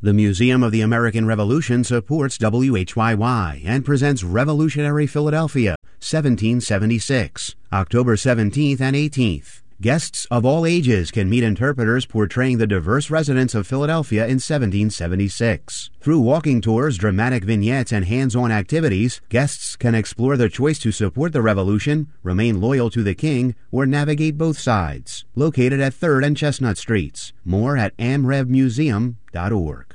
The Museum of the American Revolution supports WHYY and presents Revolutionary Philadelphia, 1776, October 17th and 18th. Guests of all ages can meet interpreters portraying the diverse residents of Philadelphia in 1776. Through walking tours, dramatic vignettes, and hands-on activities, guests can explore their choice to support the Revolution, remain loyal to the King, or navigate both sides. Located at 3rd and Chestnut Streets. More at amrevmuseum.org.